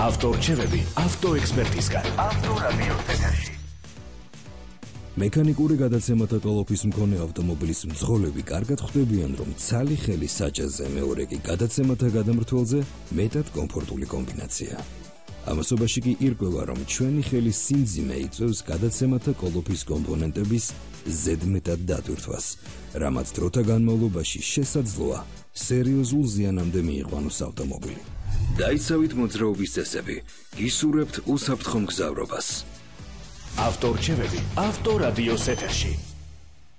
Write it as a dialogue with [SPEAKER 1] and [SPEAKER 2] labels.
[SPEAKER 1] ავტორჩევები ავტოექსპერტისგან. ავტორადიოს ეთერში.
[SPEAKER 2] მექანიკური გადაცემათა კოლოფის მქონე ავტომობილის მძღოლები კარგად ხვდებიან, რომ ცალი ხელი საჭაზე, მეორე კი გადაცემათა გადამრთველზე მეტად კომფორტული კომბინაცია. ამასობაში კი ირკვევა, რომ ჩვენი ხელის სიმძიმე იწვევს გადაცემათა კოლოფის კომპონენტების ზედმეტად დატვირთვას, რამაც დროთა განმავლობაში შესაძლოა სერიოზულ ზიანამდე მიიყვანოს ავტომობილი. დაიცავით მოძრაობის წესები, გისურვებთ უსაფრთხო მგზავრობას.
[SPEAKER 1] ავტორჩევები ავტორადიოს ეთერში.